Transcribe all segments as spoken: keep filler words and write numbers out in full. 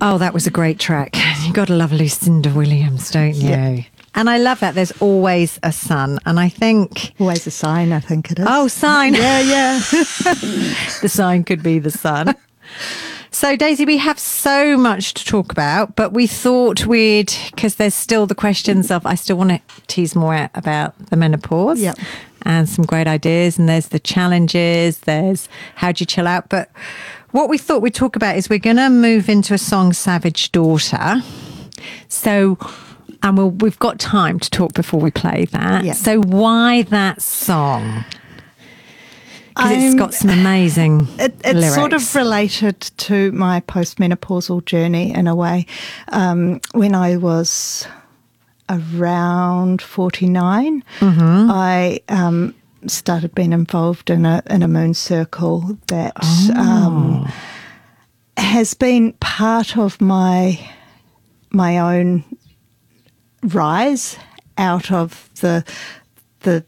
Oh, that was a great track. You got to love Lucinda Williams, don't you? Yeah. And I love that. There's always a sun. And I think... Always a sign, I think it is. Oh, sign. Yeah, yeah. The sign could be the sun. So, Daisy, we have so much to talk about, but we thought we'd, because there's still the questions of, I still want to tease more about the menopause. Yep. And some great ideas. And there's the challenges. There's how do you chill out? But what we thought we'd talk about is we're going to move into a song, Savage Daughter. So, and we'll, we've got time to talk before we play that. Yeah. So why that song? Because it's I'm- got some amazing It, it's lyrics. sort of related to my postmenopausal journey in a way. Um, when I was around forty-nine, Mm-hmm. I um, started being involved in a in a moon circle that Oh. um, has been part of my my own rise out of the the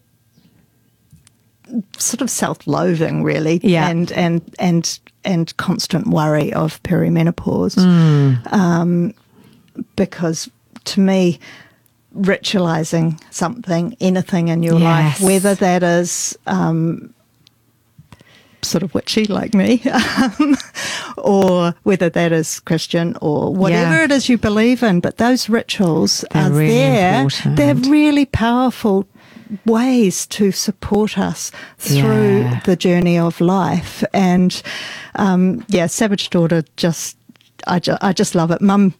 sort of self-loathing, really, Yeah. and and and and constant worry of perimenopause, Mm. um, because to me, ritualizing something, anything in your Yes. life, whether that is um, sort of witchy like me, um, or whether that is Christian or whatever Yeah. it is you believe in, but those rituals They're are really there. important. They're really powerful ways to support us through Yeah. the journey of life. And um, yeah, Savage Daughter, just I, ju- I just love it. Mum,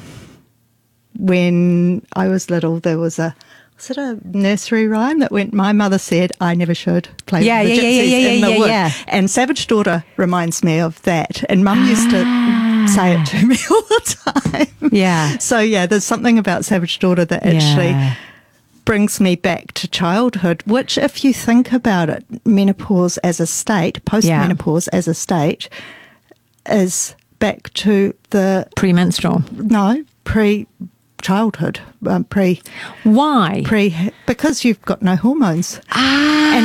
when I was little, there was a was it a nursery rhyme that went, my mother said I never should play Yeah, with the yeah, yeah, gypsies yeah, in yeah, the yeah, wood. yeah. And Savage Daughter reminds me of that. And Mum used to say it to me all the time. Yeah. So yeah, there's something about Savage Daughter that actually Yeah. brings me back to childhood, which if you think about it, menopause as a state, post-menopause as a state, is back to the, Premenstrual. no, pre-childhood, um, pre, Why? pre, because you've got no hormones. ah. And